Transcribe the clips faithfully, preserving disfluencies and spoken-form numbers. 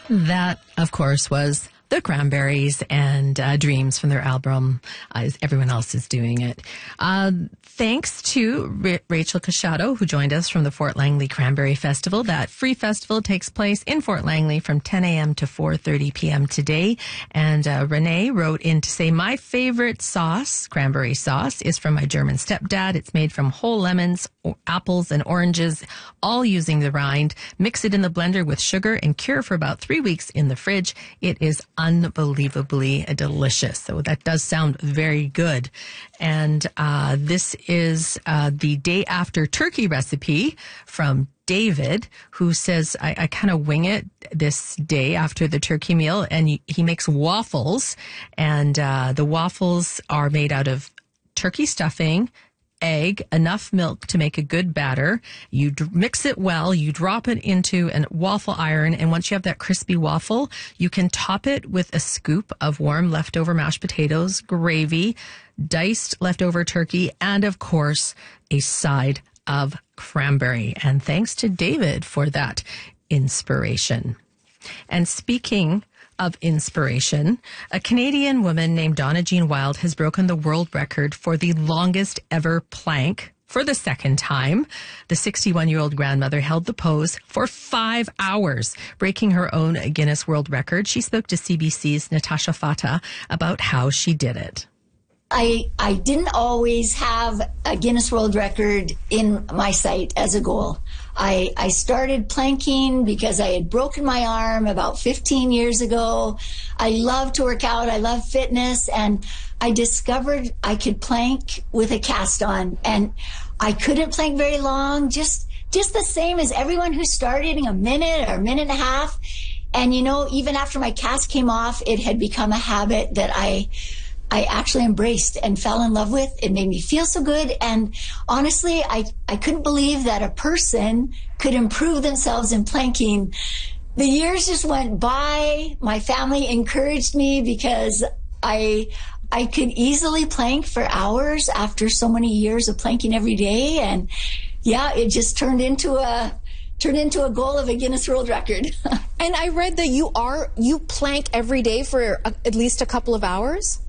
That, of course, was the Cranberries and uh, Dreams from their album, uh, as everyone else is doing it. Uh, thanks to R- Rachel Cachado, who joined us from the Fort Langley Cranberry Festival. That free festival takes place in Fort Langley from ten a.m. to four thirty p.m. today. And uh, Renee wrote in to say, my favorite sauce, cranberry sauce, is from my German stepdad. It's made from whole lemons, apples, and oranges, all using the rind. Mix it in the blender with sugar and cure for about three weeks in the fridge. It is unbelievably delicious. So that does sound very good. And uh, this is uh, the day after turkey recipe from David, who says, I, I kind of wing it this day after the turkey meal, and he, he makes waffles. And uh, the waffles are made out of turkey stuffing, egg, enough milk to make a good batter. You d- mix it well. You drop it into a waffle iron. And once you have that crispy waffle, you can top it with a scoop of warm leftover mashed potatoes, gravy, diced leftover turkey, and of course, a side of cranberry. And thanks to David for that inspiration. And speaking of inspiration, a Canadian woman named Donna Jean Wild has broken the world record for the longest ever plank for the second time. The sixty-one-year-old grandmother held the pose for five hours, breaking her own Guinness World Record. She spoke to C B C's Natasha Fata about how she did it. I, I didn't always have a Guinness World Record in my sight as a goal. I, I started planking because I had broken my arm about fifteen years ago. I love to work out. I love fitness. And I discovered I could plank with a cast on. And I couldn't plank very long, just, just the same as everyone who started in a minute or a minute and a half. And, you know, even after my cast came off, it had become a habit that I... I actually embraced and fell in love with. It made me feel so good. And honestly, I, I couldn't believe that a person could improve themselves in planking. The years just went by. My family encouraged me because I, I could easily plank for hours after so many years of planking every day. And yeah, it just turned into a, turned into a goal of a Guinness World Record. And I read that you are, you plank every day for a, at least a couple of hours?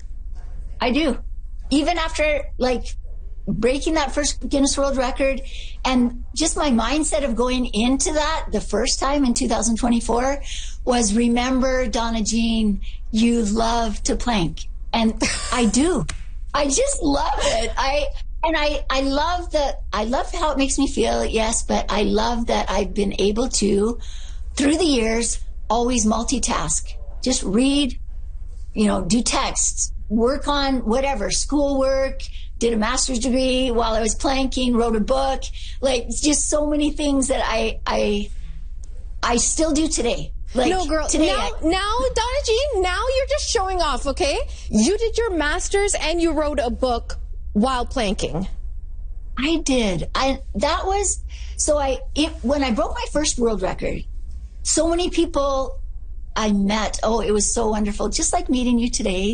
I do. Even after, like, breaking that first Guinness World Record and just my mindset of going into that the first time in two thousand twenty-four was, remember, Donna Jean, you love to plank. And I do. I just love it. I and I, I love the I love how it makes me feel, yes, but I love that I've been able to, through the years, always multitask. Just read, you know, do texts, work on whatever, schoolwork, did a master's degree while I was planking, wrote a book. Like, it's just so many things that I I I still do today. Like, no, girl, today now, I, now, Donna Jean, now you're just showing off, okay? You did your master's and you wrote a book while planking. I did. I that was, so I, it, when I broke my first world record, so many people I met, oh, it was so wonderful, just like meeting you today.